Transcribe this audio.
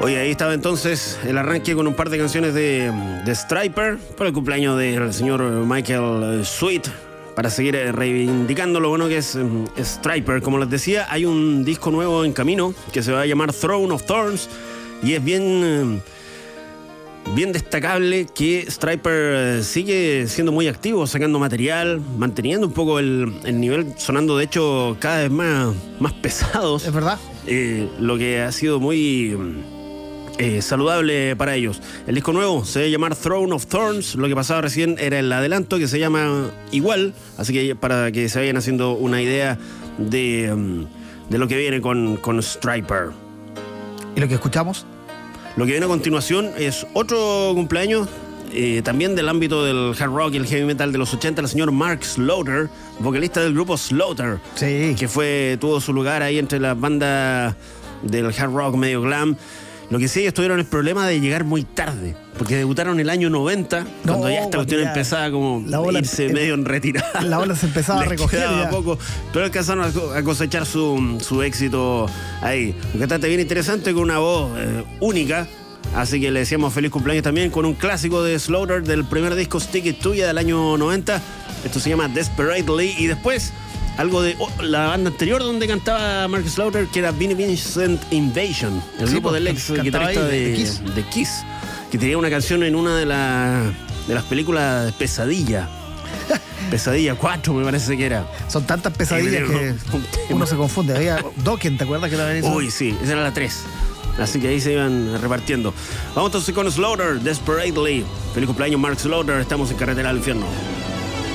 Oye, ahí estaba entonces el arranque con un par de canciones de Stryper por el cumpleaños del señor Michael Sweet, para seguir reivindicando lo bueno que es Stryper. Como les decía, hay un disco nuevo en camino que se va a llamar Throne of Thorns y es bien destacable que Stryper sigue siendo muy activo, sacando material, manteniendo un poco el nivel, sonando de hecho cada vez más pesados. Es verdad. Lo que ha sido muy saludable para ellos. El disco nuevo se va a llamar Throne of Thorns. Lo que pasaba recién era el adelanto, que se llama igual, así que para que se vayan haciendo una idea de lo que viene con Stryper. ¿Y lo que escuchamos? Lo que viene a continuación es otro cumpleaños, también del ámbito del hard rock y el heavy metal de los 80, el señor Mark Slaughter, vocalista del grupo Slaughter, sí, que tuvo su lugar ahí entre las bandas del hard rock medio glam. Lo que sí, ellos tuvieron el problema de llegar muy tarde, porque debutaron el año 90, cuando ya esta cuestión empezaba como a irse medio en retirada. La ola se empezaba a recoger ya. Poco, pero alcanzaron a cosechar su éxito ahí. Un cantante bien interesante con una voz única, así que le decíamos feliz cumpleaños también con un clásico de Slaughter del primer disco Stick It To Ya del año 90. Esto se llama Desperately, y después algo de la banda anterior donde cantaba Mark Slaughter, que era Vinnie Vincent Invasion, el grupo del ex guitarrista de Kiss, que tenía una canción en una de las películas de Pesadilla. Pesadilla 4 me parece que era. Son tantas pesadillas que uno se confunde. Había Dokken, ¿te acuerdas que era eso? Uy, sí, esa era la 3. Así que ahí se iban repartiendo. Vamos entonces con Slaughter, Desperately. Feliz cumpleaños Mark Slaughter, estamos en Carretera al Infierno.